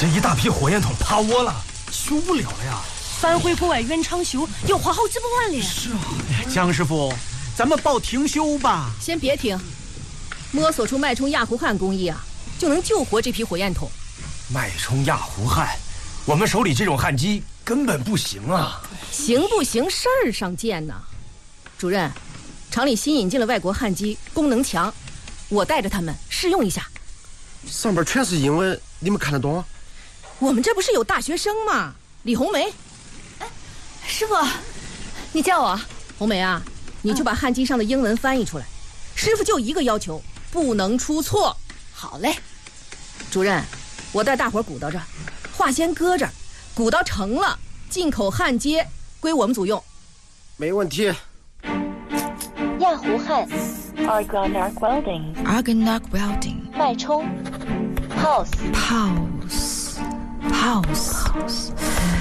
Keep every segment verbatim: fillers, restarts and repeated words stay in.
这一大批火焰筒趴窝了，修不了了呀！ 翻回国外原厂修，要花好几百万嘞。 是啊， 江师傅，咱们报停修吧。 先别停，摸索出脉冲氩弧焊工艺啊，就能救活这批火焰筒。 脉冲氩弧焊，我们手里这种焊机根本不行啊！ 行不行事儿上见呢。主任，厂里新引进了外国焊机，功能强，我带着他们试用一下。 上边全是英文，你们看得懂？ 我们这不是有大学生吗？李红梅。 哎，师傅，你叫我。 红梅啊，你就把焊机上的英文翻译出来。师傅就一个要求，不能出错。 好嘞。 主任，我带大伙鼓捣着，话先搁这儿，鼓捣成了，进口焊接归我们组用。 没问题。 氩弧焊 Argon Arc Welding Argon Arc Welding 脉冲 Pulse Pulse Pulse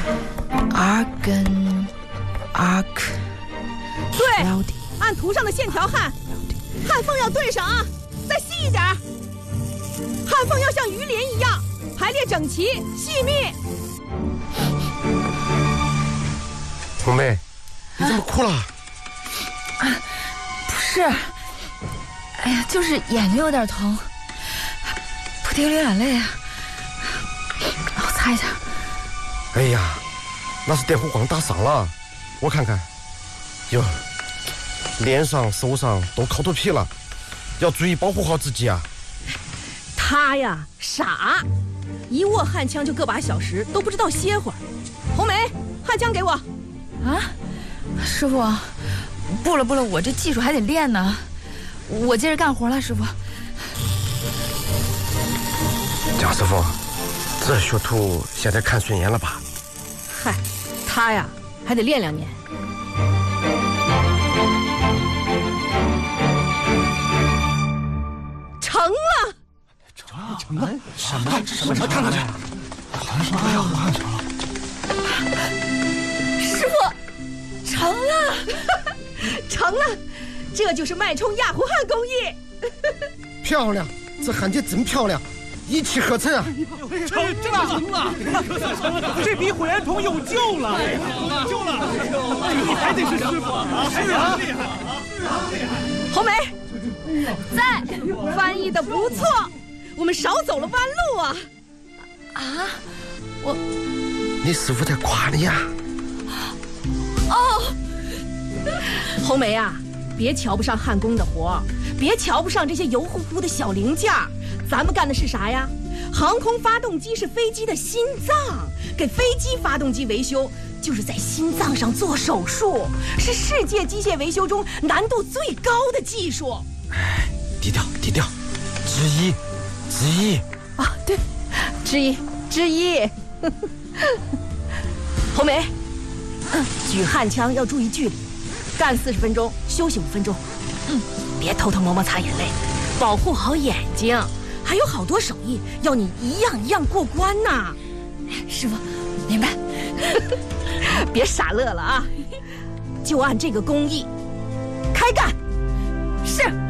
Argon Arc 对 Welding 按图上的线条焊，焊缝要对上啊，再细一点，焊缝要像鱼鳞一样排列整齐细密。 红梅，你怎么哭了？ 啊，不是，哎呀，就是眼睛有点疼，不停流眼泪啊。我擦一下。 哎呀，那是电弧光打伤了，我看看，哟，脸上手上都抠脱皮了，要注意保护好自己啊。 他呀傻，一握焊枪就个把小时，都不知道歇会儿。红梅，焊枪给我。 啊，师傅，不了不了，我这技术还得练呢，我接着干活了，师傅。 蒋师傅，这学徒现在看顺眼了吧？ 嗨，他呀还得练两年。成了， 成了，成了， 什么什么？看看去，焊什么呀？焊成了。 师傅，成了， 成了，这就是脉冲氩弧焊工艺。 漂亮，这焊接真漂亮，一气呵成啊！ 成了，成了，成了，这批火焰筒有救了，有救了！你还得是师傅啊！是啊，厉害啊！是啊，厉害！ 红梅，在，翻译的不错，我们少走了弯路啊！ 啊，我， 你师傅在夸你呀。 哦，红梅啊，别瞧不上焊工的活，别瞧不上这些油乎乎的小零件，咱们干的是啥呀？航空发动机是飞机的心脏，给飞机发动机维修，就是在心脏上做手术，是世界机械维修中难度最高的技术。 哎，低调低调，之一，之一啊，对，之一，之一。红梅，举焊枪要注意距离，干四十分钟，休息五分钟。嗯，别偷偷摸摸擦眼泪，保护好眼睛。还有好多手艺要你一样一样过关呢。 师傅，明白。 别傻乐了啊，就按这个工艺开干。是。